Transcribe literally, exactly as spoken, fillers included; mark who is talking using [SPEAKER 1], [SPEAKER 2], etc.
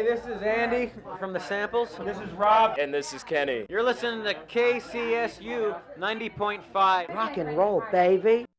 [SPEAKER 1] Hey, this is Andy from the Samples.
[SPEAKER 2] This is Rob.
[SPEAKER 3] And this is Kenny.
[SPEAKER 1] You're listening to K C S U ninety point five.
[SPEAKER 4] Rock and roll, baby.